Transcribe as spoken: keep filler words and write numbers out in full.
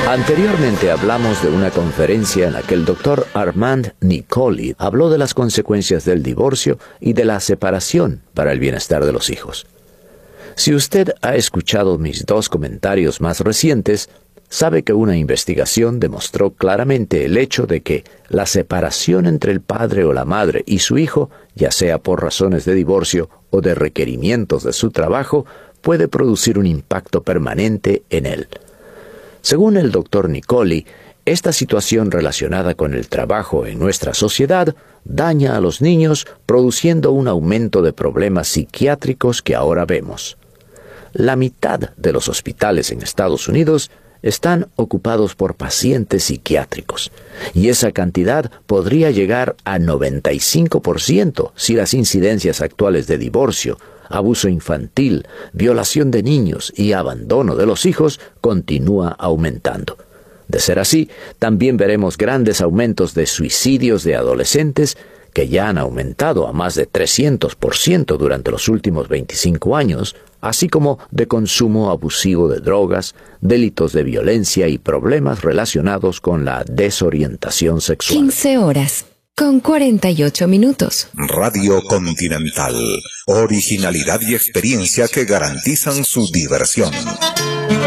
Anteriormente hablamos de una conferencia en la que el doctor Armand Nicoli habló de las consecuencias del divorcio y de la separación para el bienestar de los hijos. Si usted ha escuchado mis dos comentarios más recientes, sabe que una investigación demostró claramente el hecho de que la separación entre el padre o la madre y su hijo, ya sea por razones de divorcio o de requerimientos de su trabajo, puede producir un impacto permanente en él. Según el doctor Nicoli, esta situación relacionada con el trabajo en nuestra sociedad daña a los niños, produciendo un aumento de problemas psiquiátricos que ahora vemos. La mitad de los hospitales en Estados Unidos están ocupados por pacientes psiquiátricos, y esa cantidad podría llegar a noventa y cinco por ciento si las incidencias actuales de divorcio, abuso infantil, violación de niños y abandono de los hijos continúa aumentando. De ser así, también veremos grandes aumentos de suicidios de adolescentes que ya han aumentado a más de trescientos por ciento durante los últimos veinticinco años, así como de consumo abusivo de drogas, delitos de violencia y problemas relacionados con la desorientación sexual. quince horas, con cuarenta y ocho minutos. Radio Continental. Originalidad y experiencia que garantizan su diversión.